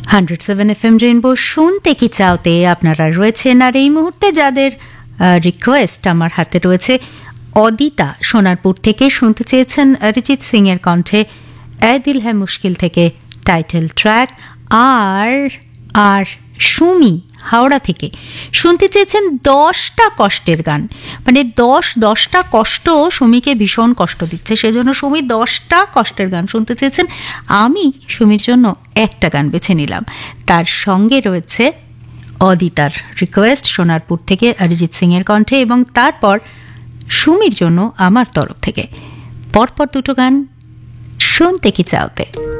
107 FM rainbow শুনতে কি চাওতে আপনারা রয়েছেন। আর এই মুহূর্তে যাদের রিকোয়েস্ট আমার হাতে রয়েছে, অদিতা সোনারপুর থেকে শুনতে চেয়েছেন অরিজিৎ সিং এর কণ্ঠে এ দিল হ্যায় মুশকিল থেকে টাইটেল ট্র্যাক। আর সুমি হাওড়া থেকে শুনতে চেয়েছেন 10টা কষ্টের গান, মানে 10টা কষ্ট সুমিকে ভীষণ কষ্ট দিচ্ছে, সেজন্য সুমি 10টা কষ্টের গান শুনতে চেয়েছেন। আমি সুমির জন্য একটা গান বেছে নিলাম, তার সঙ্গে রয়েছে অদিতার রিকোয়েস্ট সোনারপুর থেকে অরিজিৎ সিং এর কণ্ঠে, এবং তারপর সুমির জন্য আমার তরফ থেকে পরপর দুটো গান শুনতে কি চাওতে।